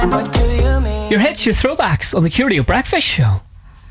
What do you mean? Your hits, your throwbacks on the Curio Breakfast Show.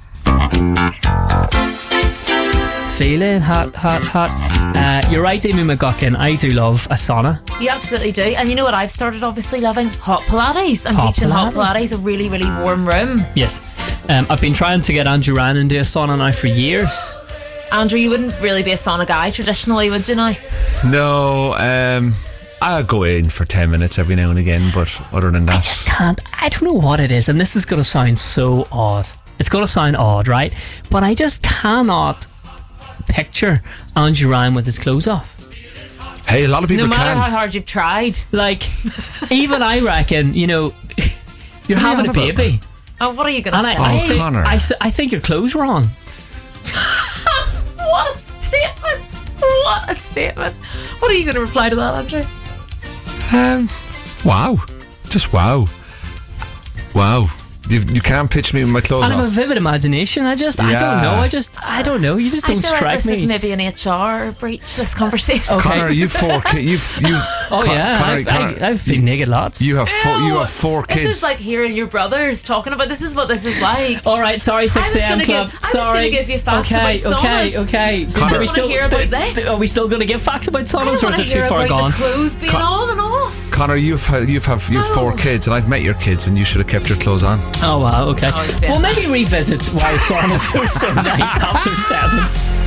Feeling hot, hot, hot. You're right, Amy McGuckin. I do love a sauna. You absolutely do. And you know what I've started obviously loving? Hot Pilates. I'm teaching hot Pilates, a really, really warm room. Yes. I've been trying to get Andrew Ryan into a sauna now for years. Andrew, you wouldn't really be a sauna guy traditionally, would you now? No, I'll go in for 10 minutes every now and again, but other than that, I just can't. I don't know what it is, and this is going to sound so odd. It's going to sound odd, right? But I just cannot picture Andrew Ryan with his clothes off. hey, a lot of people No matter can. how hard you've tried. Like, even I reckon, you're having a baby. Oh, what are you going to say? Connor. I think your clothes were on. What a statement. What a statement. What are you going to reply to that, Andrew? Wow. Just wow. Wow. You can't pitch me with my clothes And I have a off. vivid imagination. I don't know. You just don't I feel strike like this me. is maybe an HR breach, this conversation. Okay. Connor, you've 4 kids. Oh yeah, Connor, I've been naked lots. you have 4 kids. This is like hearing your brothers talking about this is what this is like. All right, sorry, 6 a.m. club. I was going to give you facts okay, about saunas. okay. Connor, I want to hear about this. Are we still going to give facts about I saunas, don't or want is to it too hear far about gone? the clothes being on and off. Connor, you've 4 kids, and I've met your kids, and you should have kept your clothes on. Oh wow, okay. Oh, it's been Well, maybe revisit why saunas are so nice after 7.